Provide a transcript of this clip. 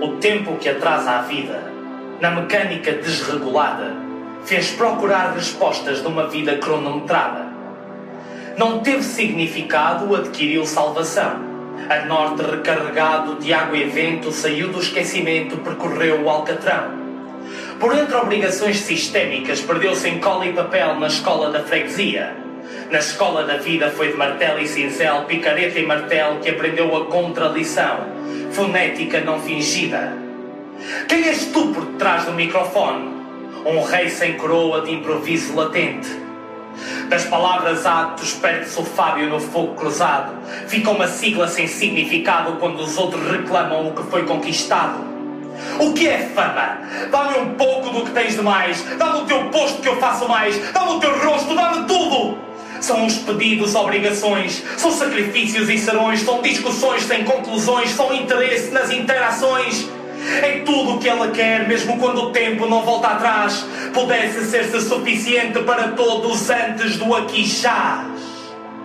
O tempo que atrasa a vida, na mecânica desregulada, fez procurar respostas numa vida cronometrada. Não teve significado, adquiriu salvação. A norte recarregado de água e vento saiu do esquecimento, percorreu o alcatrão. Por entre obrigações sistémicas, perdeu-se em cola e papel na escola da freguesia. Na escola da vida foi de martelo e cincel, picareta e martelo que aprendeu a contralição. Fonética não fingida. Quem és tu por detrás do microfone? Um rei sem coroa de improviso latente. Das palavras atos perde-se o Fábio no fogo cruzado. Fica uma sigla sem significado quando os outros reclamam o que foi conquistado. O que é fama? Dá-me um pouco do que tens de mais. Dá-me o teu posto que eu faço mais. Dá-me o teu rosto, dá-me tudo. São os pedidos, obrigações. São sacrifícios e serões. São discussões sem conclusões. São interesse nas interações. É tudo o que ela quer, mesmo quando o tempo não volta atrás. Pudesse ser-se suficiente para todos antes do aqui já.